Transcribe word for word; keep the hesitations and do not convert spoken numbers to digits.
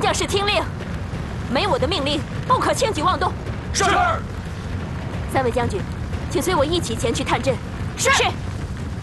将士听令，没我的命令，不可轻举妄动。 是。 三位将军，请随我一起前去探阵。 是。